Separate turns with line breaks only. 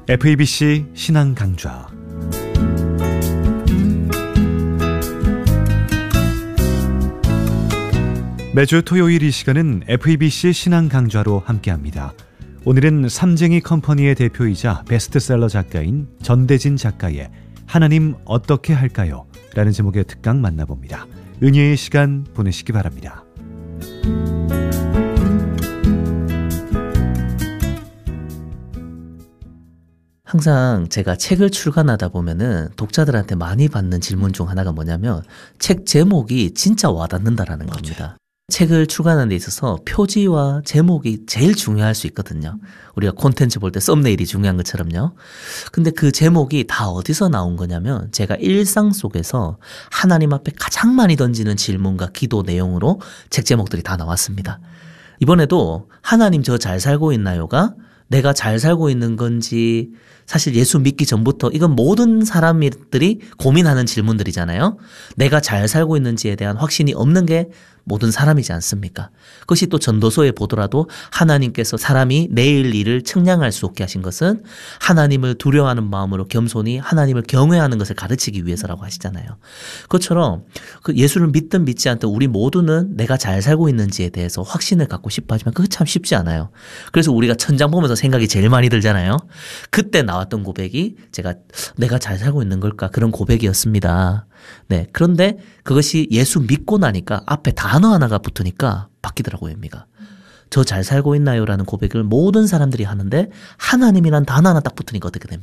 FEBC 신앙 강좌. 매주 토요일 이 시간은 FEBC 신앙 강좌로 함께합니다. 오늘은 삼쟁이 컴퍼니의 대표이자 베스트셀러 작가인 전대진 작가의 하나님 어떻게 할까요? 라는 제목의 특강 만나봅니다. 은혜의 시간 보내시기 바랍니다.
항상 제가 책을 출간하다 보면은 독자들한테 많이 받는 질문 중 하나가 뭐냐면 책 제목이 진짜 와닿는다라는 겁니다. 책을 출간하는 데 있어서 표지와 제목이 제일 중요할 수 있거든요. 우리가 콘텐츠 볼 때 썸네일이 중요한 것처럼요. 근데 그 제목이 다 어디서 나온 거냐면 제가 일상 속에서 하나님 앞에 가장 많이 던지는 질문과 기도 내용으로 책 제목들이 다 나왔습니다. 이번에도 하나님 저 잘 살고 있나요가 내가 잘 살고 있는 건지, 사실 예수 믿기 전부터 이건 모든 사람들이 고민하는 질문들이잖아요. 내가 잘 살고 있는지에 대한 확신이 없는 게 모든 사람이지 않습니까? 그것이 또 전도서에 보더라도 하나님께서 사람이 내일 일을 측량할 수 없게 하신 것은 하나님을 두려워하는 마음으로 겸손히 하나님을 경외하는 것을 가르치기 위해서라고 하시잖아요. 그것처럼 그 예수를 믿든 믿지 않든 우리 모두는 내가 잘 살고 있는지에 대해서 확신을 갖고 싶어 하지만 그게 참 쉽지 않아요. 그래서 우리가 천장 보면서 생각이 제일 많이 들잖아요. 그때 나왔던 고백이 내가 잘 살고 있는 걸까? 그런 고백이었습니다. 네. 그런데 그것이 예수 믿고 나니까 앞에 단어 하나가 붙으니까 바뀌더라고요, 의미가. 저 잘 살고 있나요? 라는 고백을 모든 사람들이 하는데 하나님이란 단어 하나 딱 붙으니까 어떻게 됩니까?